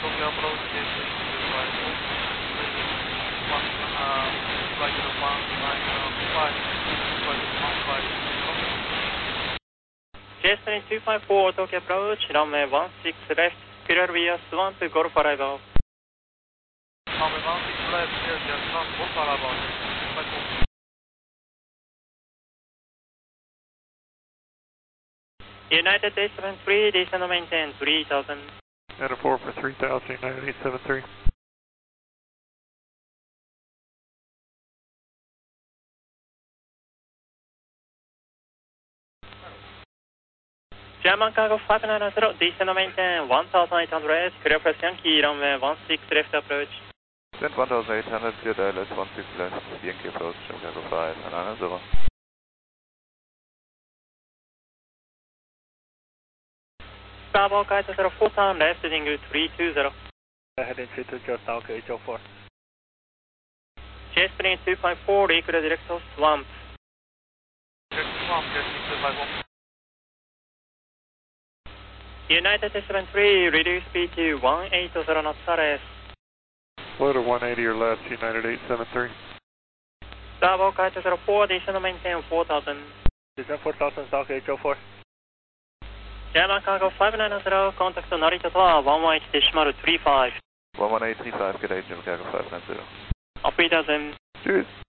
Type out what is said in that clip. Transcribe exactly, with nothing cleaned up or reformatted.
Tokyo approach J three two five four. One, uh, flight one nine five, flight one five zero. J three two five four, Tokyo approach, runway one six left, clear via Swan to Golf arrival. Runway one six left, clear via Swan to Golf arrival, J three two five four. United eight seven three, descend and maintain three thousand. United four for three thousand, United eight seven three. German cargo five nine zero, descend and maintain one thousand eight hundred, clear press Yankee, runway one six left approach. Descend one thousand eight hundred, clear I L S one six left, Yankee approach, German cargo five nine zero. Starboard kite zero four turn left, heading three two zero. Heading three two zero, South H O four. J three two five four, equal direct to Swamp. Direct Swamp, J three two five four. United eight seven three, reduce speed to one eight zero knots R S. Float at one eighty or less, United eight seven three. Starboard kite zero four, descend and maintain four thousand. Descend four thousand, South H O four. German cargo five nine zero, contact Narita Tower one one eight decimal three five. one one eight three five, good day, German cargo five nine zero. Operator Zen. Cheers.